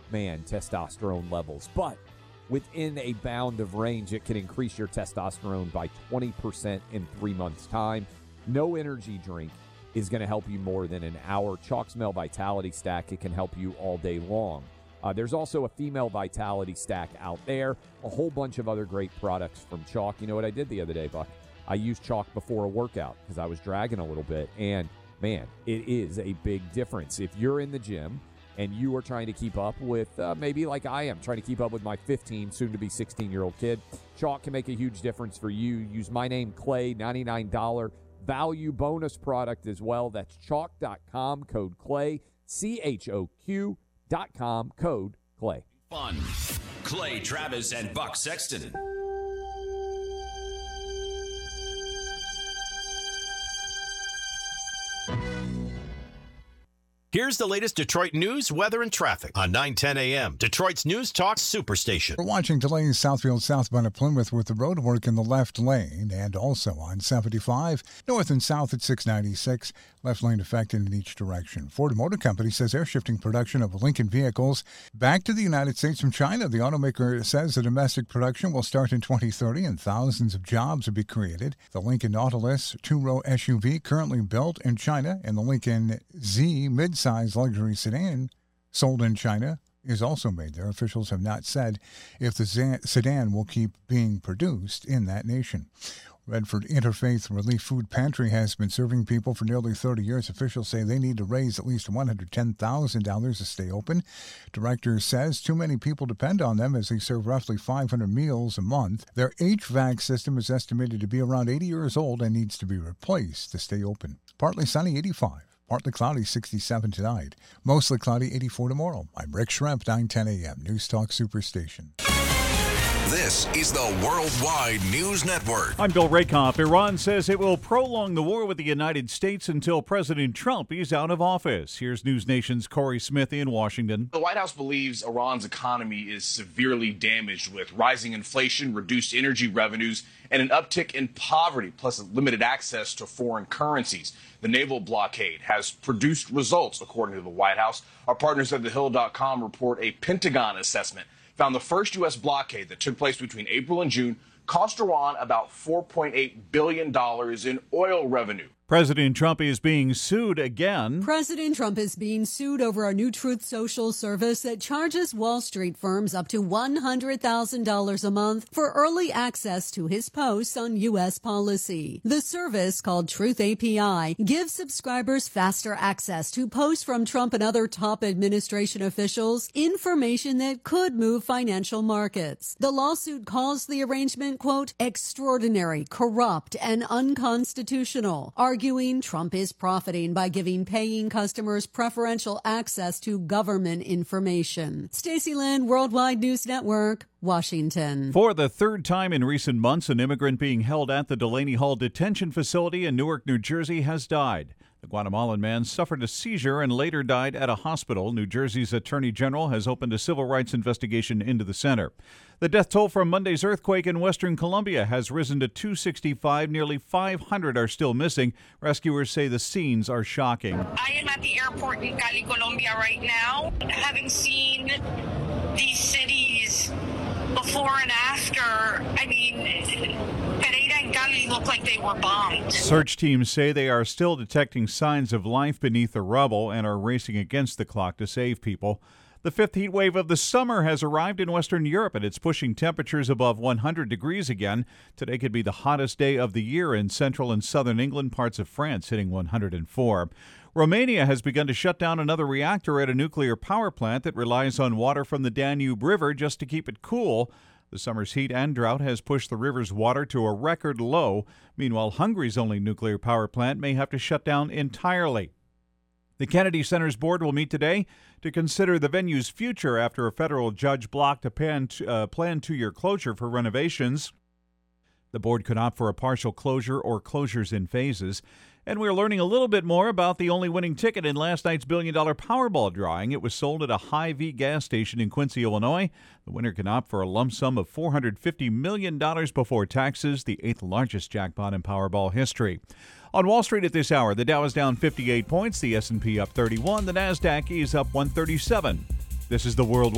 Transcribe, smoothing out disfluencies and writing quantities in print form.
testosterone levels. But within a bound of range, it can increase your testosterone by 20% in 3 months' time. No energy drink is going to help you more than an hour. Chalk Smell Vitality Stack, it can help you all day long. There's also a female vitality stack out there, a whole bunch of other great products from Chalk. You know what I did the other day, Buck? I used Chalk before a workout because I was dragging a little bit, and man, it is a big difference. If you're in the gym and you are trying to keep up with, maybe like I am, trying to keep up with my 15, soon-to-be 16-year-old kid, Chalk can make a huge difference for you. Use my name, Clay, $99 value bonus product as well. That's chalk.com, code Clay, CHOQ.com, code Clay. Fun. Clay Travis and Buck Sexton. Here's the latest Detroit news, weather, and traffic on 9:10 a.m. Detroit's News Talk Superstation. We're watching delays southfield southbound at Plymouth with the road work in the left lane, and also on 75 north and south at 696, left lane affected in each direction. Ford Motor Company says they're shifting production of Lincoln vehicles back to the United States from China. The automaker says the domestic production will start in 2030 and thousands of jobs will be created. The Lincoln Nautilus two-row SUV currently built in China, and the Lincoln Z mid-size luxury sedan sold in China is also made there. Officials have not said if the sedan will keep being produced in that nation. Redford Interfaith Relief Food Pantry has been serving people for nearly 30 years. Officials say they need to raise at least $110,000 to stay open. Director says too many people depend on them as they serve roughly 500 meals a month. Their HVAC system is estimated to be around 80 years old and needs to be replaced to stay open. Partly sunny, 85. Partly cloudy, 67 tonight. Mostly cloudy, 84 tomorrow. I'm Rick Schremp, 9:10 a.m. News Talk Superstation. This is the Worldwide News Network. I'm Bill Rakoff. Iran says it will prolong the war with the United States until President Trump is out of office. Here's News Nation's Corey Smith in Washington. The White House believes Iran's economy is severely damaged with rising inflation, reduced energy revenues, and an uptick in poverty, plus limited access to foreign currencies. The naval blockade has produced results, according to the White House. Our partners at TheHill.com report a Pentagon assessment found the first U.S. blockade that took place between April and June cost Iran about $4.8 billion in oil revenue. President Trump is being sued again. President Trump is being sued over a new Truth Social service that charges Wall Street firms up to $100,000 a month for early access to his posts on U.S. policy. The service, called Truth API, gives subscribers faster access to posts from Trump and other top administration officials, information that could move financial markets. The lawsuit calls the arrangement, quote, extraordinary, corrupt, and unconstitutional, arguing Trump is profiting by giving paying customers preferential access to government information. Stacey Lynn, Worldwide News Network, Washington. For the third time in recent months, an immigrant being held at the Delaney Hall Detention Facility in Newark, New Jersey has died. The Guatemalan man suffered a seizure and later died at a hospital. New Jersey's Attorney General has opened a civil rights investigation into the center. The death toll from Monday's earthquake in western Colombia has risen to 265. Nearly 500 are still missing. Rescuers say the scenes are shocking. I am at the airport in Cali, Colombia right now. Having seen these cities before and after, I mean, Pereira and Cali look like they were bombed. Search teams say they are still detecting signs of life beneath the rubble and are racing against the clock to save people. The fifth heat wave of the summer has arrived in Western Europe, and it's pushing temperatures above 100 degrees again. Today could be the hottest day of the year in central and southern England, parts of France hitting 104. Romania has begun to shut down another reactor at a nuclear power plant that relies on water from the Danube River just to keep it cool. The summer's heat and drought has pushed the river's water to a record low. Meanwhile, Hungary's only nuclear power plant may have to shut down entirely. The Kennedy Center's board will meet today to consider the venue's future after a federal judge blocked a planned 2-year closure for renovations. The board could opt for a partial closure or closures in phases. And we're learning a little bit more about the only winning ticket in last night's billion-dollar Powerball drawing. It was sold at a Hy-Vee gas station in Quincy, Illinois. The winner can opt for a lump sum of $450 million before taxes, the 8th largest jackpot in Powerball history. On Wall Street at this hour, the Dow is down 58 points, the S&P up 31, the NASDAQ is up 137. This is the World